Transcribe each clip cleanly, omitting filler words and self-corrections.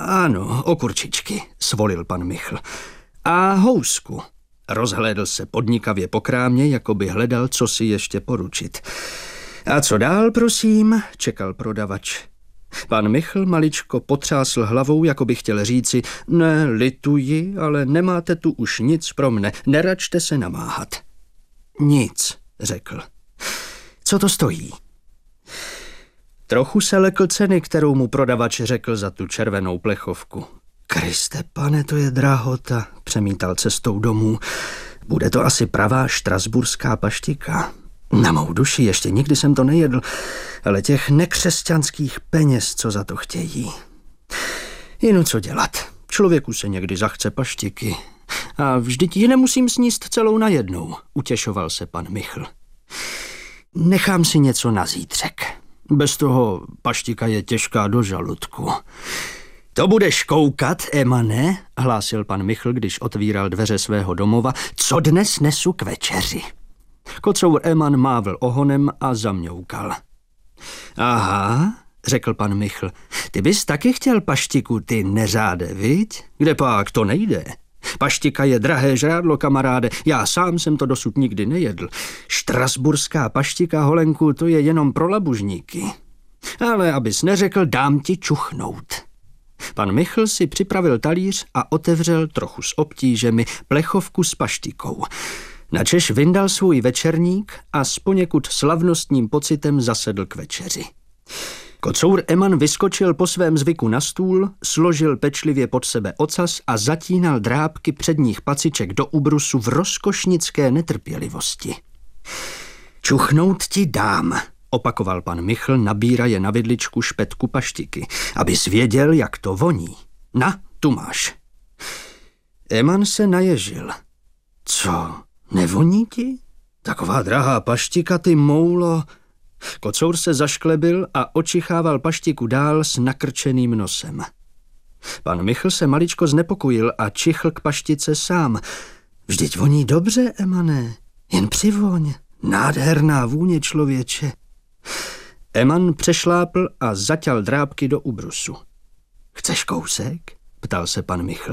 Ano, okurčičky, svolil pan Michl. A housku. Rozhlédl se podnikavě po krámě, jako by hledal, co si ještě poručit. A co dál, prosím, čekal prodavač. Pan Michl maličko potřásl hlavou, jako by chtěl říci, ne, lituji, ale nemáte tu už nic pro mne, neračte se namáhat. Nic, řekl. Co to stojí? Trochu se lekl ceny, kterou mu prodavač řekl za tu červenou plechovku. Kriste, pane, to je drahota, přemítal cestou domů. Bude to asi pravá štrasburská paštika. Na mou duši, ještě nikdy jsem to nejedl, ale těch nekřesťanských peněz, co za to chtějí. Jinu co dělat, člověku se někdy zachce paštiky. A vždyť ji nemusím sníst celou najednou, utěšoval se pan Michl. Nechám si něco na zítřek. Bez toho paštika je těžká do žaludku. To budeš koukat, Emane, hlásil pan Michl, když otvíral dveře svého domova, co dnes nesu k večeři. Kocour Eman mávl ohonem a zamňoukal. Aha, řekl pan Michl, ty bys taky chtěl paštiku, ty neřáde, viď? Kdepak, to nejde. Paštika je drahé žrádlo, kamaráde, já sám jsem to dosud nikdy nejedl. Štrasburská paštika, holenku, to je jenom pro labužníky. Ale abys neřekl, dám ti čuchnout. Pan Michl si připravil talíř a otevřel trochu s obtížemi plechovku s paštikou. Načež vyndal svůj večerník a s poněkud slavnostním pocitem zasedl k večeři. Kocour Eman vyskočil po svém zvyku na stůl, složil pečlivě pod sebe ocas a zatínal drápky předních paciček do ubrusu v rozkošnické netrpělivosti. Čuchnout ti dám, opakoval pan Michl, nabíraje na vidličku špetku paštiky, abys věděl, jak to voní. Na, tu máš. Eman se naježil. Co, nevoní ti? Taková drahá paštika, ty moulo. Kocour se zašklebil a očichával paštiku dál s nakrčeným nosem. Pan Michl se maličko znepokojil a čichl k paštice sám. Vždyť voní dobře, Emane, jen přivoň. Nádherná vůně, člověče. Eman přešlápl a zaťal drápky do ubrusu. Chceš kousek? Ptal se pan Michl.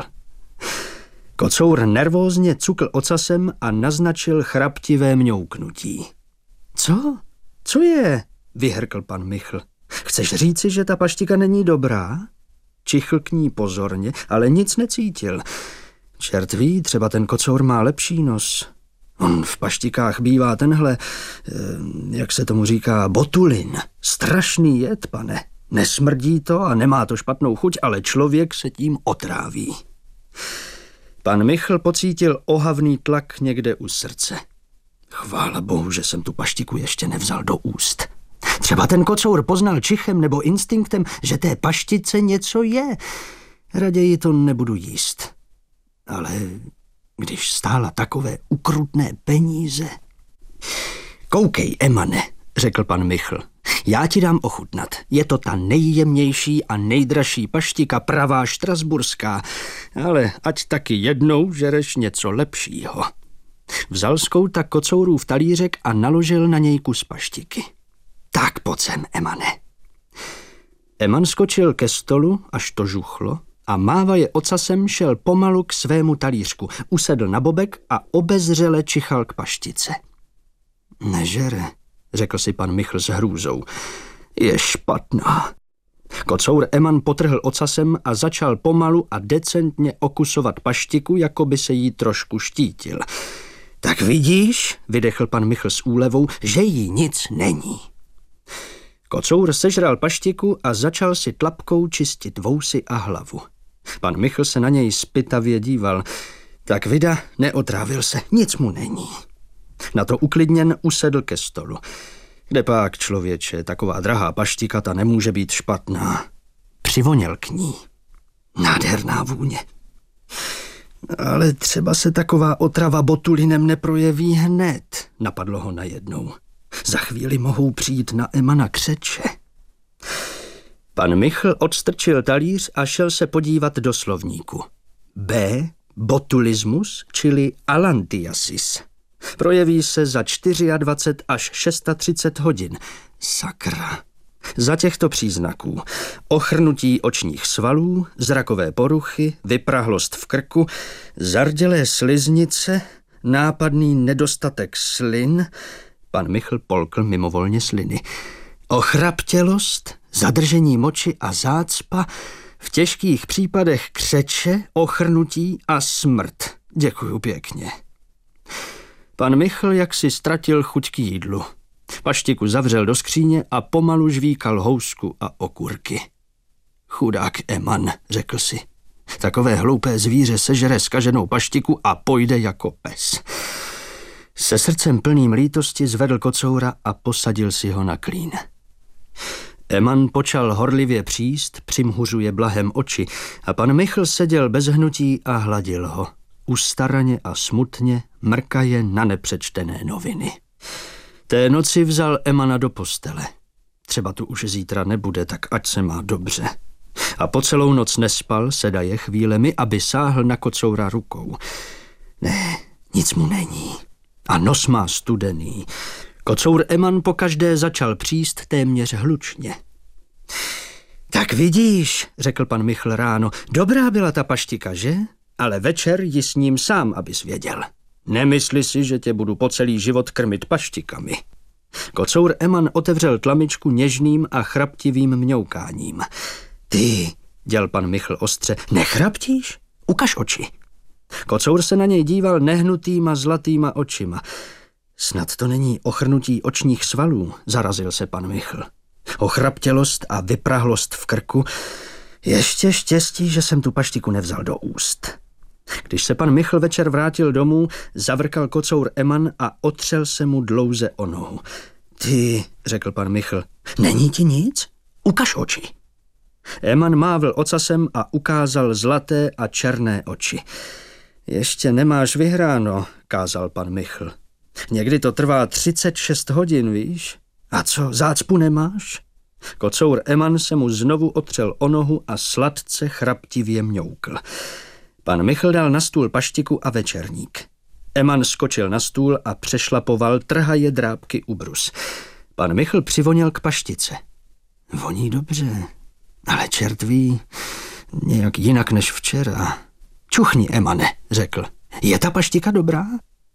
Kocour nervózně cukl ocasem a naznačil chraptivé mňouknutí. Co? Co je? Vyhrkl pan Michl. Chceš říci, že ta paštika není dobrá? Čichl k ní pozorně, ale nic necítil. Čert ví, třeba ten kocour má lepší nos. On v paštikách bývá tenhle, jak se tomu říká, botulin. Strašný jed, pane. Nesmrdí to a nemá to špatnou chuť, ale člověk se tím otráví. Pan Michl pocítil ohavný tlak někde u srdce. Chvála bohu, že jsem tu paštiku ještě nevzal do úst. Třeba ten kocour poznal čichem nebo instinktem, že té paštice něco je. Raději to nebudu jíst. Ale když stála takové ukrutné peníze... Koukej, Emane, řekl pan Michl. Já ti dám ochutnat. Je to ta nejjemnější a nejdražší paštika, pravá štrasburská. Ale ať taky jednou žereš něco lepšího. Vzal z kouta kocourův talířek a naložil na něj kus paštiky. Tak pojď sem, Emane. Eman skočil ke stolu, až to žuchlo, a mávaje ocasem šel pomalu k svému talířku. Usedl na bobek a obezřele čichal k paštice. Nežere, řekl si pan Michl s hrůzou. Je špatná. Kocour Eman potrhl ocasem a začal pomalu a decentně okusovat paštiku, jako by se jí trošku štítil. Tak vidíš, vydechl pan Michl s úlevou, že jí nic není. Kocour sežral paštiku a začal si tlapkou čistit vousy a hlavu. Pan Michl se na něj zpytavě díval. Tak vida, neotrávil se, nic mu není. Na to uklidněn usedl ke stolu. Kdepak, člověče, taková drahá paštika, ta nemůže být špatná. Přivoněl k ní. Nádherná vůně. Ale třeba se taková otrava botulinem neprojeví hned, napadlo ho najednou. Za chvíli mohou přijít na Emana křeče. Pan Michl odstrčil talíř a šel se podívat do slovníku. B. Botulismus, čili alantiasis. Projeví se za 24 až 630 hodin. Sakra. Za těchto příznaků: ochrnutí očních svalů, zrakové poruchy, vyprahlost v krku, zardělé sliznice, nápadný nedostatek slin, pan Michl polkl mimovolně sliny, ochraptělost, zadržení moči a zácpa, v těžkých případech křeče, ochrnutí a smrt. Děkuju pěkně. Pan Michl jaksi ztratil chuť k jídlu. Paštiku zavřel do skříně a pomalu žvíkal housku a okurky. Chudák Eman, řekl si. Takové hloupé zvíře sežere zkaženou paštiku a pojde jako pes. Se srdcem plným lítosti zvedl kocoura a posadil si ho na klín. Eman počal horlivě příst, přimhuřuje blahem oči a pan Michl seděl bez hnutí a hladil ho. Ustaraně a smutně mrkaje na nepřečtené noviny. Té noci vzal Emana do postele. Třeba tu už zítra nebude, tak ať se má dobře. A po celou noc nespal, sedaje chvílemi, aby sáhl na kocoura rukou. Ne, nic mu není. A nos má studený. Kocour Eman pokaždé začal příst téměř hlučně. Tak vidíš, řekl pan Michl ráno, dobrá byla ta paštika, že? Ale večer ji s ním sám, abys věděl. Nemysli si, že tě budu po celý život krmit paštikami. Kocour Eman otevřel tlamičku něžným a chraptivým mňoukáním. Ty, děl pan Michl ostře, nechraptíš? Ukaž oči. Kocour se na něj díval nehnutýma zlatýma očima. Snad to není ochrnutí očních svalů, zarazil se pan Michl. Ochraptělost a vyprahlost v krku. Ještě štěstí, že jsem tu paštiku nevzal do úst. Když se pan Michl večer vrátil domů, zavrkal kocour Eman a otřel se mu dlouze o nohu. Ty, řekl pan Michl, není ti nic? Ukaž oči. Eman mávl ocasem a ukázal zlaté a černé oči. Ještě nemáš vyhráno, kázal pan Michl. Někdy to trvá 36 hodin, víš? A co, zácpu nemáš? Kocour Eman se mu znovu otřel o nohu a sladce chraptivě mňoukl. Pan Michl dal na stůl paštiku a večerník. Eman skočil na stůl a přešlapoval trhaje drápky ubrus. Pan Michl přivoněl k paštice. Voní dobře, ale čert ví, nějak jinak než včera. Čuchni, Emane, řekl. Je ta paštika dobrá?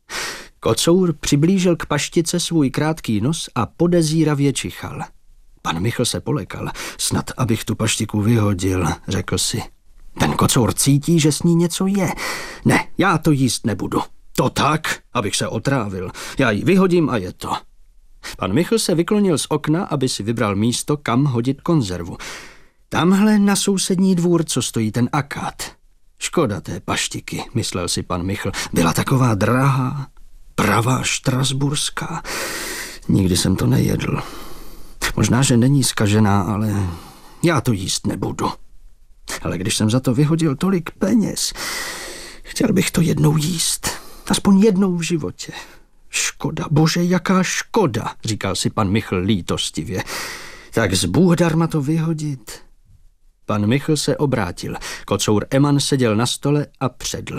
Kocour přiblížil k paštice svůj krátký nos a podezíravě čichal. Pan Michl se polekal. Snad, abych tu paštiku vyhodil, řekl si. Ten kocour cítí, že s ní něco je. Ne, já to jíst nebudu. To tak, abych se otrávil. Já ji vyhodím a je to. Pan Michl se vyklonil z okna, aby si vybral místo, kam hodit konzervu. Tamhle na sousední dvůr, co stojí ten akát. Škoda té paštiky, myslel si pan Michl. Byla taková drahá, pravá štrasburská. Nikdy jsem to nejedl. Možná, že není zkažená, ale já to jíst nebudu. Ale když jsem za to vyhodil tolik peněz, chtěl bych to jednou jíst. Aspoň jednou v životě. Škoda, bože, jaká škoda, říkal si pan Michl lítostivě. Tak zbůh darma to vyhodit. Pan Michl se obrátil. Kocour Eman seděl na stole a předl.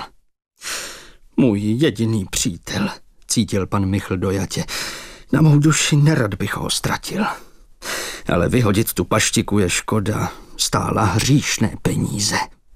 Můj jediný přítel, cítil pan Michl dojatě. Na mou duši nerad bych ho ztratil. Ale vyhodit tu paštiku je škoda. Stála hříšné peníze.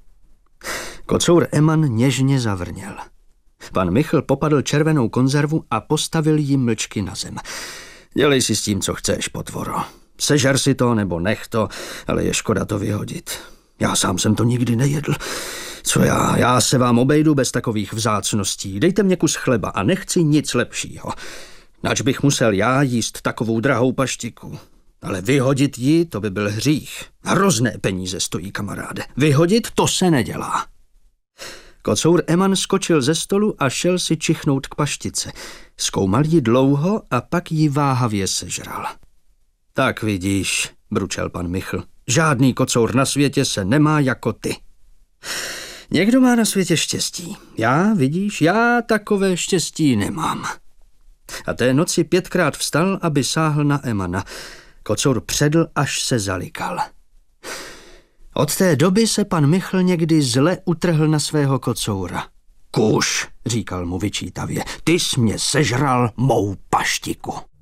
Kocour Eman něžně zavrněl. Pan Michl popadl červenou konzervu a postavil jí mlčky na zem. Dělej si s tím, co chceš, potvoro. Sežer si to nebo nech to, ale je škoda to vyhodit. Já sám jsem to nikdy nejedl. Co já se vám obejdu bez takových vzácností. Dejte mě kus chleba a nechci nic lepšího. Nač bych musel já jíst takovou drahou paštiku. Ale vyhodit ji, to by byl hřích. Hrozné peníze stojí, kamaráde. Vyhodit, to se nedělá. Kocour Eman skočil ze stolu a šel si čichnout k paštice. Zkoumal ji dlouho a pak ji váhavě sežral. Tak vidíš, bručel pan Michl, žádný kocour na světě se nemá jako ty. Někdo má na světě štěstí. Já, vidíš, já takové štěstí nemám. A té noci 5krát vstal, aby sáhl na Emana. Kocour předl, až se zalikal. Od té doby se pan Michl někdy zle utrhl na svého kocoura. Kuš, říkal mu vyčítavě, ty jsi mě sežral mou paštiku.